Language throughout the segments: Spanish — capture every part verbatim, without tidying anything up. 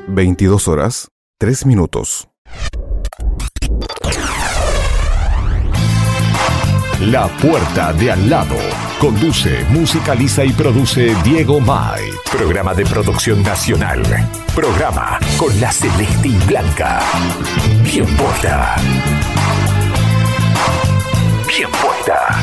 veintidós horas, tres minutos. La Puerta de Al Lado. Conduce, musicaliza y produce Diego May. Programa de producción nacional. Programa con la celeste y blanca. Bien puesta. Bien puesta.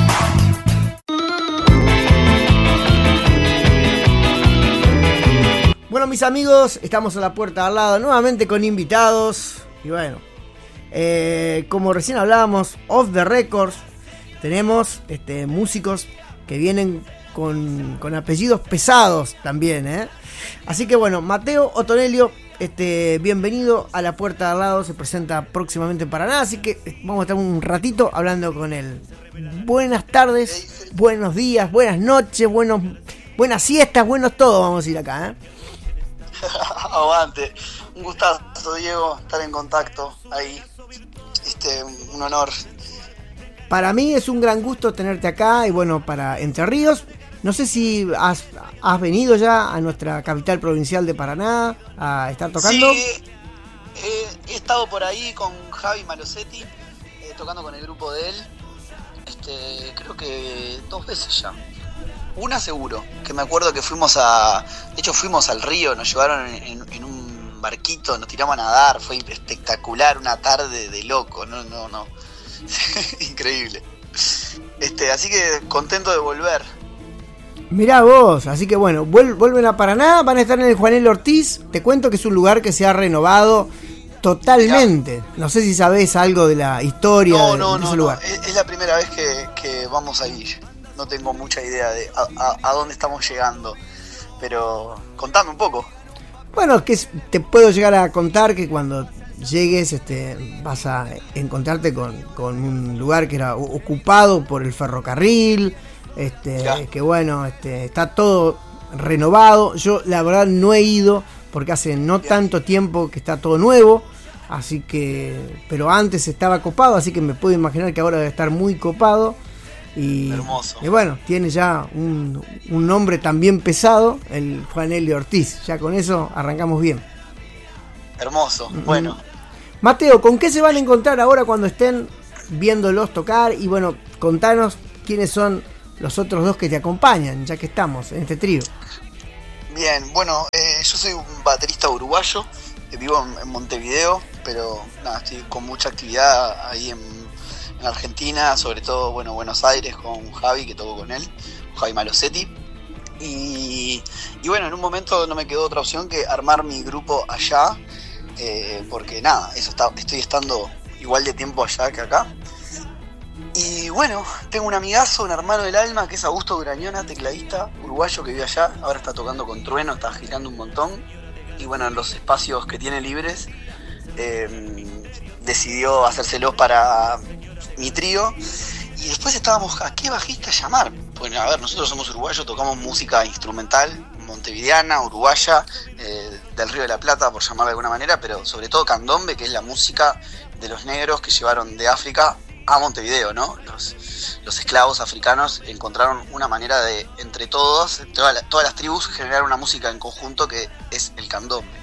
Bueno, mis amigos, estamos a la puerta de al lado nuevamente con invitados. Y bueno, eh, como recién hablábamos, off the records, tenemos este, músicos que vienen con, con apellidos pesados también, ¿eh? Así que bueno, Mateo Otonelio, este, bienvenido a la puerta de al lado, se presenta próximamente en Paraná, así que vamos a estar un ratito hablando con él. Buenas tardes, buenos días, buenas noches, buenos, buenas siestas, buenos todo, vamos a ir acá, ¿eh? Aguante, un gustazo, Diego, estar en contacto ahí, este, un honor. Para mí es un gran gusto tenerte acá y bueno, para Entre Ríos. No sé si has, has venido ya a nuestra capital provincial de Paraná a estar tocando. Sí, eh, he estado por ahí con Javi Malosetti, eh, tocando con el grupo de él, este, creo que dos veces ya. Una seguro, que me acuerdo que fuimos a... De hecho fuimos al río, nos llevaron en, en, en un barquito, nos tiramos a nadar, fue espectacular, una tarde de loco, no, no, no. Increíble. Este, así que contento de volver. Mirá vos, así que bueno, vuel- vuelven a Paraná, van a estar en el Juan L. Ortiz. Te cuento que es un lugar que se ha renovado totalmente. Mirá. No sé si sabés algo de la historia no, de, no, de no, ese no. lugar. Es, es la primera vez que, que vamos a ir. No tengo mucha idea de a, a, a dónde estamos llegando. Pero contame un poco. Bueno, es que te puedo llegar a contar que cuando llegues este, vas a encontrarte con, con un lugar que era ocupado por el ferrocarril, este, que bueno, este, está todo renovado. Yo la verdad no he ido porque hace no Bien. tanto tiempo que está todo nuevo, así que, pero antes estaba copado, así que me puedo imaginar que ahora debe estar muy copado. Y, Hermoso. Y bueno, tiene ya un, un nombre también pesado, el Juan L. Ortiz. Ya con eso arrancamos bien. Hermoso, bueno. Mateo, ¿con qué se van a encontrar ahora cuando estén viéndolos tocar? Y bueno, contanos quiénes son los otros dos que te acompañan, ya que estamos en este trío. Bien, bueno, eh, yo soy un baterista uruguayo, eh, vivo en, en Montevideo, pero nada, estoy con mucha actividad ahí en, en Argentina, sobre todo, bueno, Buenos Aires con Javi, que toco con él, Javi Malosetti. Y, y bueno, en un momento no me quedó otra opción que armar mi grupo allá, eh, porque nada, eso está, estoy estando igual de tiempo allá que acá. Y bueno, tengo un amigazo, un hermano del alma, que es Augusto Durañona, tecladista uruguayo que vive allá, ahora está tocando con Trueno, está girando un montón. Y bueno, en los espacios que tiene libres, eh, decidió hacérselos para mi trío. Y después estábamos, ¿a qué bajista llamar? Bueno, a ver, nosotros somos uruguayos, tocamos música instrumental, montevideana, uruguaya, eh, del Río de la Plata, por llamarla de alguna manera, pero sobre todo candombe, que es la música de los negros que llevaron de África a Montevideo, ¿no? Los, los esclavos africanos encontraron una manera de, entre todos, toda la, todas las tribus, generar una música en conjunto que es el candombe.